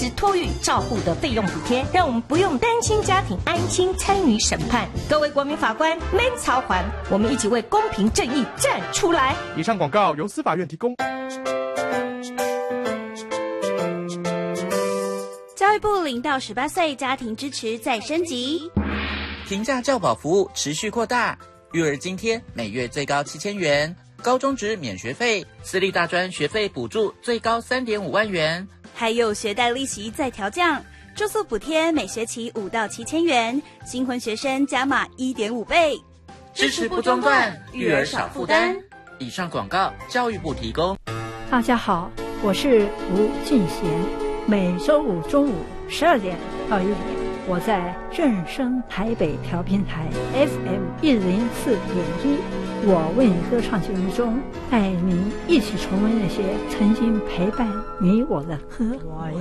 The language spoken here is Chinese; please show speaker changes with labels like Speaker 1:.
Speaker 1: 时托育照护的费用补贴，让我们不用担心家庭，安心参与审判。各位国民法官，免操烦，我们一起为公平正义站出来。
Speaker 2: 以上广告由司法院提供。
Speaker 3: 教育部0到18岁家庭支持再升级，
Speaker 4: 平价教保服务持续扩大，育儿津贴每月最高7000元，高中职免学费，私立大专学费补助最高3.5万元，
Speaker 3: 还有学贷利息再调降，住宿补贴每学期5到7000元，新婚学生加码1.5倍，
Speaker 4: 支持不中断，育儿少负担。以上广告教育部提供。
Speaker 5: 大家好，我是吴俊贤。每周五中午12点到1点，我在正声台北调频台 FM 104.1，我为你歌唱节目中，带您一起重温那些曾经陪伴你我的歌。